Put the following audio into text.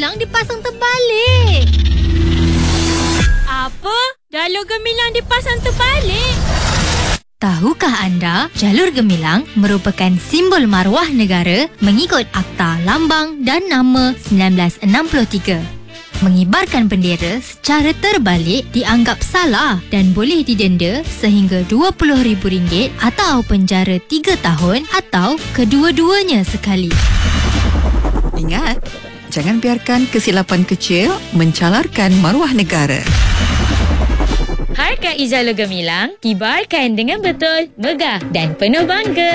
gemilang dipasang terbalik. Apa? Jalur gemilang dipasang terbalik? Tahukah anda, jalur gemilang merupakan simbol maruah negara mengikut Akta Lambang dan Nama 1963. Mengibarkan bendera secara terbalik dianggap salah dan boleh didenda sehingga RM20,000 atau penjara 3 tahun atau kedua-duanya sekali. Ingat, jangan biarkan kesilapan kecil mencalarkan maruah negara. Hargai jalur gemilang, kibarkan dengan betul, megah dan penuh bangga.